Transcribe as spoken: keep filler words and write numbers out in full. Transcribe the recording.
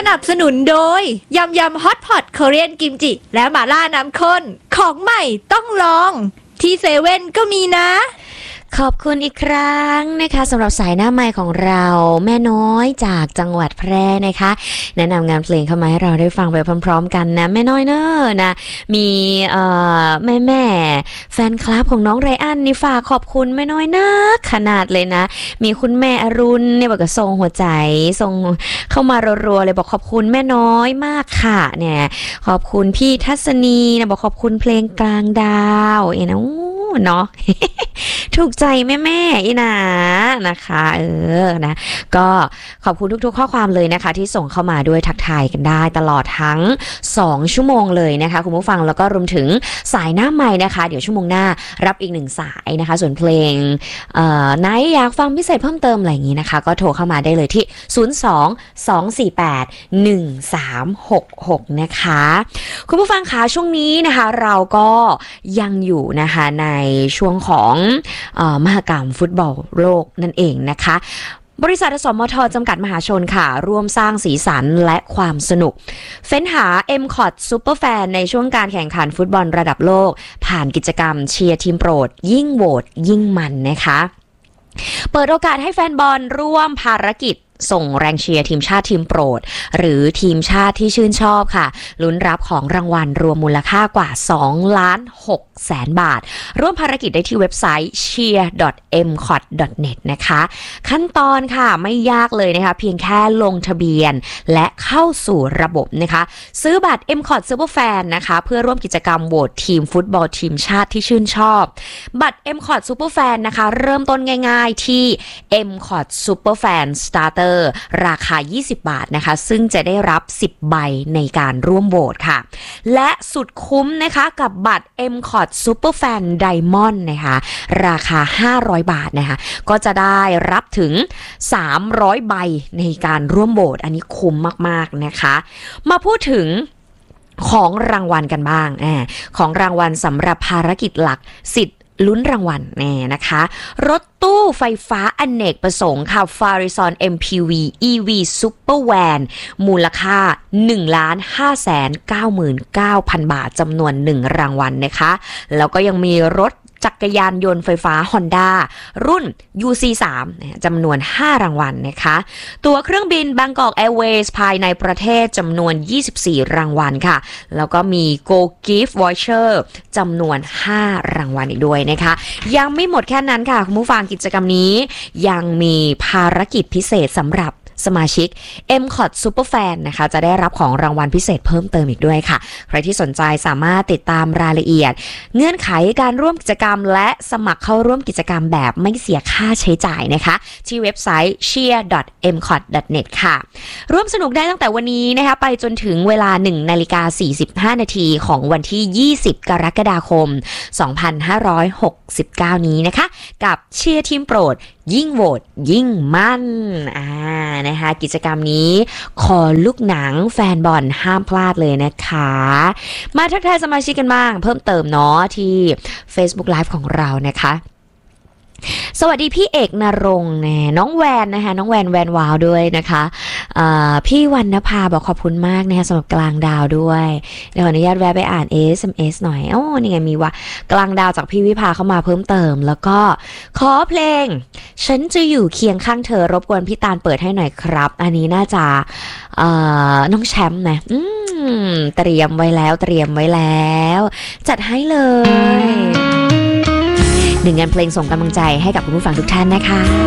นับสนุนโดยยำยำฮอตพอตเกาหลีกิมจิและหม่าล่าน้ำข้นของใหม่ต้องลองที่เซเว่นก็มีนะขอบคุณอีกครั้งนะคะสำหรับสายหน้าไมค์ของเราแม่น้อยจากจังหวัดแพร่นะคะแนะนำงานเพลงเข้ามาให้เราได้ฟังไปพร้อมๆกันนะแม่น้อยเนอะนะมีเอ่อแม่แม่แฟนคลับของน้องไรอันนี่ฝากขอบคุณแม่น้อยนะขนาดเลยนะมีคุณแม่อรุณเนี่ยบอกกับส่งหัวใจส่งเข้ามารัวๆเลยบอกขอบคุณแม่น้อยมากค่ะเนี่ยขอบคุณพี่ทัศนีนะบอกขอบคุณเพลงกลางดาวเอ็นะเนาะ ถูกใจแม่แม่อีนะนะคะเออนะก็ขอบคุณทุกๆข้อความเลยนะคะที่ส่งเข้ามาด้วยทักทายกันได้ตลอดทั้งสองชั่วโมงเลยนะคะคุณผู้ฟังแล้วก็รวมถึงสายหน้าใหม่นะคะเดี๋ยวชั่วโมงหน้ารับอีกหนึ่งสายนะคะส่วนเพลงเอ่อไหนอยากฟังพิเศษเพิ่มเติมอะไรอย่างนี้นะคะก็โทรเข้ามาได้เลยที่ศูนย์ สอง สอง สี่ แปด หนึ่ง สาม หก หกนะคะคุณผู้ฟังคะช่วงนี้นะคะเราก็ยังอยู่นะคะในช่วงของเอ่อมหกรรมฟุตบอลโลกนั่นเองนะคะบริษัทอสมทจำกัดมหาชนค่ะร่วมสร้างสีสันและความสนุกเฟ้นหา เอ็ม คอท Superfan ในช่วงการแข่งขันฟุตบอลระดับโลกผ่านกิจกรรมเชียร์ทีมโปรดยิ่งโหวตยิ่งมันนะคะเปิดโอกาสให้แฟนบอลร่วมภารกิจส่งแรงเชียร์ทีมชาติทีมโปรดหรือทีมชาติที่ชื่นชอบค่ะลุ้นรับของรางวัลรวมมูลค่ากว่าสองล้านหกแสนบาทร่วมภารกิจได้ที่เว็บไซต์ เชียร์ ดอท เอ็ม คอท ดอท เน็ต นะคะขั้นตอนค่ะไม่ยากเลยนะคะเพียงแค่ลงทะเบียนและเข้าสู่ระบบนะคะซื้อบัตร เอ็ม คอท Superfan นะคะเพื่อร่วมกิจกรรมโหวตทีมฟุตบอลทีมชาติที่ชื่นชอบบัตร เอ็ม คอท Superfan นะคะเริ่มต้นง่ายๆที่ เอ็ม คอท Superfan Starterราคายี่สิบบาทนะคะซึ่งจะได้รับสิบใบในการร่วมโหวตค่ะและสุดคุ้มนะคะกับบัตร เอ็ม คอท Superfan Diamond นะคะราคาห้าร้อยบาทนะคะก็จะได้รับถึงสามร้อยใบในการร่วมโหวตอันนี้คุ้มมากๆนะคะมาพูดถึงของรางวัลกันบ้างอ่าของรางวัลสำหรับภารกิจหลักสิทธิ์ลุ้นรางวัลแน่นะคะรถตู้ไฟฟ้าอเนกประสงค์ค่ะ Farizon เอ็ม พี วี อี วี Super Van มูลค่า หนึ่งล้านห้าแสนเก้าหมื่นเก้าพัน บาทจำนวนหนึ่งรางวัลนะคะแล้วก็ยังมีรถจักรยานยนต์ไฟฟ้า Honda รุ่น ยู ซี สาม จำนวนห้ารางวัลนะคะตั๋วเครื่องบิน Bangkok Airways ภายในประเทศจำนวนยี่สิบสี่รางวัลค่ะแล้วก็มี Go Gift Voucher จำนวนห้ารางวัลอีกด้วยนะคะยังไม่หมดแค่นั้นค่ะคุณผู้ฟังกิจกรรมนี้ยังมีภารกิจพิเศษสำหรับสมาชิก เอ็ม คอท Superfan นะคะจะได้รับของรางวัลพิเศษเพิ่มเติมอีกด้วยค่ะใครที่สนใจสามารถติดตามรายละเอียดเงื่อนไขการร่วมกิจกรรมและสมัครเข้าร่วมกิจกรรมแบบไม่เสียค่าใช้จ่ายนะคะที่เว็บไซต์ เชียร์ ดอท เอ็ม คอท ดอท เน็ต ค่ะร่วมสนุกได้ตั้งแต่วันนี้นะคะไปจนถึงเวลา หนึ่งนาฬิกาสี่สิบห้านาทีของวันที่ยี่สิบกรกฎาคมสองพันห้าร้อยหกสิบเก้านี้นะคะกับเชียร์ทีมโปรดยิ่งโหวตยิ่งมั่นอ่านะคะกิจกรรมนี้ขอลูกหนังแฟนบอลห้ามพลาดเลยนะคะมาทักทายสมาชิกกันบ้างเพิ่มเติมเนาะที่ Facebook Live ของเรานะคะสวัสดีพี่เอกนรงค์นะน้องแวนนะคะน้องแวนแวนวาวด้วยนะคะพี่วรรณภาบอกขอบคุณมากนะคะสำหรับกลางดาวด้วยเดี๋ยวขออนุญาตแวะไปอ่าน เอ เอส เอ็ม เอส หน่อยโอ้นี่ไงมีว่ากลางดาวจากพี่วิภาเข้ามาเพิ่มเติมแล้วก็ขอเพลงฉันจะอยู่เคียงข้างเธอรบกวนพี่ตาลเปิดให้หน่อยครับอันนี้น่าจะน้องแชมป์นะอืมเตรียมไว้แล้วเตรียมไว้แล้วจัดให้เลยหนึ่งงานเพลงส่งกำลังใจให้กับคุณผู้ฟังทุกท่านนะคะ